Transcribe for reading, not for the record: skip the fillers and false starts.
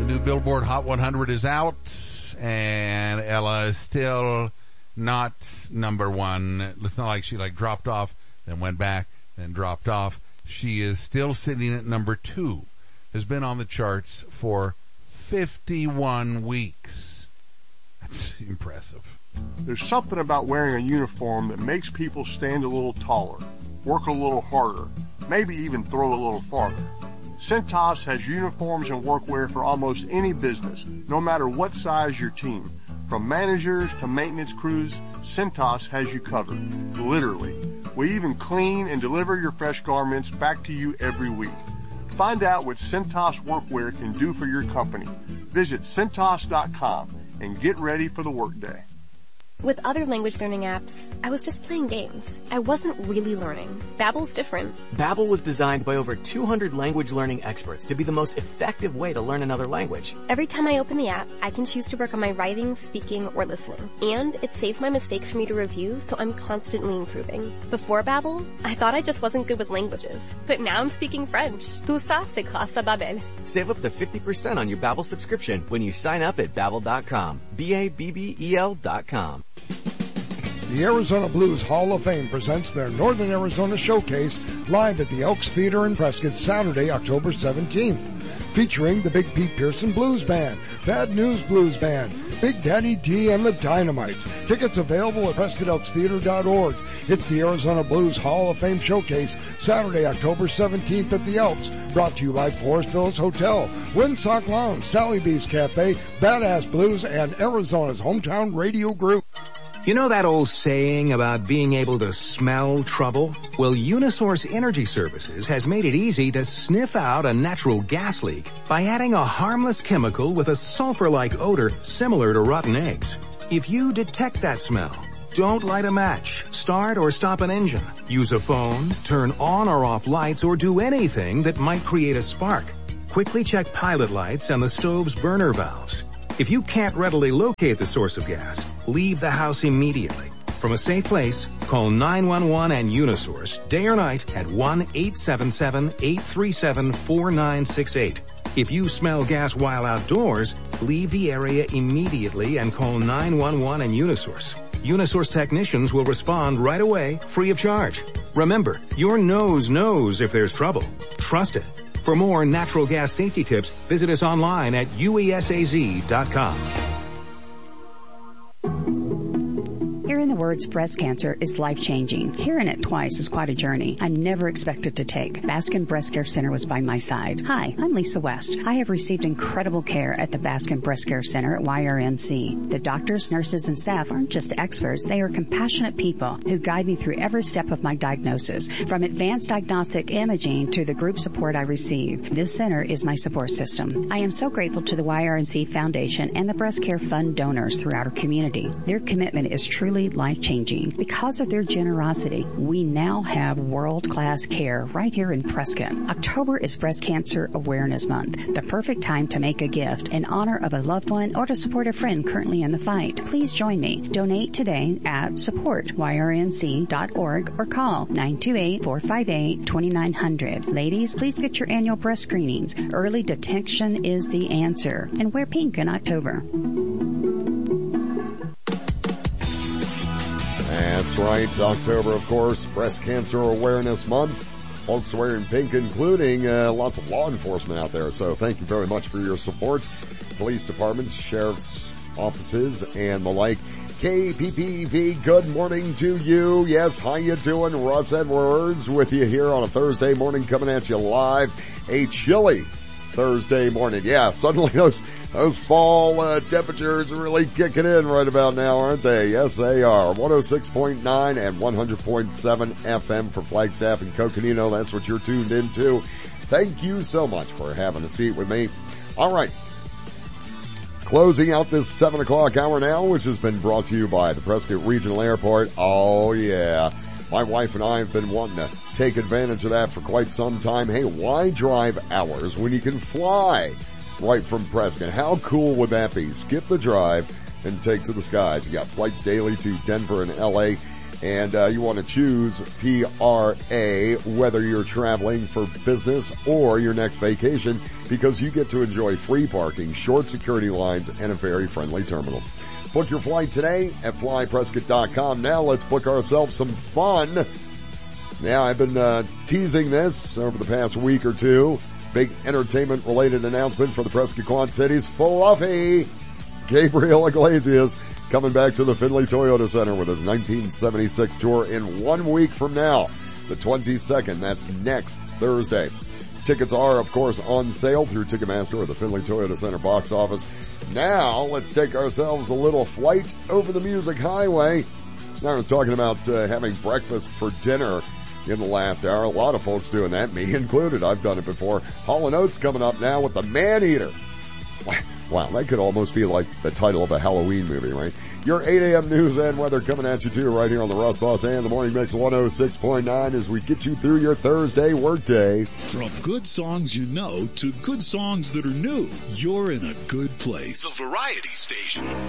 new Billboard Hot 100 is out, and Ella is still not number one. It's not like she dropped off, then went back, then dropped off. She is still sitting at number 2. Has been on the charts for 51 weeks. That's impressive. There's something about wearing a uniform that makes people stand a little taller, work a little harder, maybe even throw a little farther. Cintas has uniforms and workwear for almost any business, no matter what size your team. From managers to maintenance crews, Cintas has you covered. Literally. We even clean and deliver your fresh garments back to you every week. Find out what Cintas workwear can do for your company. Visit Cintas.com and get ready for the workday. With other language learning apps, I was just playing games. I wasn't really learning. Babbel's different. Babbel was designed by over 200 language learning experts to be the most effective way to learn another language. Every time I open the app, I can choose to work on my writing, speaking, or listening. And it saves my mistakes for me to review, so I'm constantly improving. Before Babbel, I thought I just wasn't good with languages. But now I'm speaking French. Tout ça, c'est grâce à Babbel. Save up to 50% on your Babbel subscription when you sign up at Babbel.com. Babbel.com. The Arizona Blues Hall of Fame presents their Northern Arizona Showcase live at the Elks Theater in Prescott Saturday, October 17th. Featuring the Big Pete Pearson Blues Band, Bad News Blues Band, Big Daddy T and the Dynamites. Tickets available at PrescottElksTheater.org. It's the Arizona Blues Hall of Fame Showcase, Saturday, October 17th at the Elks. Brought to you by Forest Hills Hotel, Windsock Lounge, Sally B's Cafe, Badass Blues, and Arizona's Hometown Radio Group. You know that old saying about being able to smell trouble? Well, Unisource Energy Services has made it easy to sniff out a natural gas leak by adding a harmless chemical with a sulfur-like odor similar to rotten eggs. If you detect that smell, don't light a match, start or stop an engine, use a phone, turn on or off lights, or do anything that might create a spark. Quickly check pilot lights and the stove's burner valves. If you can't readily locate the source of gas, leave the house immediately. From a safe place, call 911 and Unisource, day or night, at 1-877-837-4968. If you smell gas while outdoors, leave the area immediately and call 911 and Unisource. Unisource technicians will respond right away, free of charge. Remember, your nose knows if there's trouble. Trust it. For more natural gas safety tips, visit us online at uesaz.com. Hearing the words breast cancer is life-changing. Hearing it twice is quite a journey I never expected to take. Baskin Breast Care Center was by my side. Hi, I'm Lisa West. I have received incredible care at the Baskin Breast Care Center at YRMC. The doctors, nurses, and staff aren't just experts. They are compassionate people who guide me through every step of my diagnosis, from advanced diagnostic imaging to the group support I receive. This center is my support system. I am so grateful to the YRMC Foundation and the Breast Care Fund donors throughout our community. Their commitment is truly life-changing. Because of their generosity, we now have world-class care right here in Prescott. October is Breast Cancer Awareness Month, the perfect time to make a gift in honor of a loved one or to support a friend currently in the fight. Please join me. Donate today at supportyrmc.org or call 928-458-2900. Ladies, please get your annual breast screenings. Early detection is the answer. And wear pink in October. That's right. October, of course, Breast Cancer Awareness Month. Folks wearing pink, including lots of law enforcement out there. So thank you very much for your support. Police departments, sheriff's offices, and the like. KPPV, good morning to you. Yes, how you doing? Russ Edwards with you here on a Thursday morning, coming at you live. A chilly Thursday morning. Yeah, suddenly those fall temperatures are really kicking in right about now, aren't they? Yes, they are. 106.9 and 100.7 FM for Flagstaff and Coconino. That's what you're tuned into. Thank you so much for having a seat with me. All right. Closing out this 7 o'clock hour now, which has been brought to you by the Prescott Regional Airport. Oh yeah. My wife and I have been wanting to take advantage of that for quite some time. Hey, why drive hours when you can fly right from Prescott? How cool would that be? Skip the drive and take to the skies. You got flights daily to Denver and LA. And you want to choose PRA, whether you're traveling for business or your next vacation, because you get to enjoy free parking, short security lines, and a very friendly terminal. Book your flight today at flyprescott.com. Now let's book ourselves some fun. Now, I've been teasing this over the past week or two. Big entertainment-related announcement for the Prescott Quad Cities. Fluffy Gabriel Iglesias coming back to the Findlay Toyota Center with his 1976 tour in 1 week from now, the 22nd. That's next Thursday. Tickets are, of course, on sale through Ticketmaster or the Findlay Toyota Center box office. Now, let's take ourselves a little flight over the music highway. Now, I was talking about having breakfast for dinner in the last hour. A lot of folks doing that, me included. I've done it before. Hall & Oates coming up now with the Man-Eater. Wow, that could almost be like the title of a Halloween movie, right? Your 8 a.m. news and weather coming at you too right here on the Russ Boss and the Morning Mix 106.9 as we get you through your Thursday workday. From good songs you know to good songs that are new, you're in a good place. The Variety Station.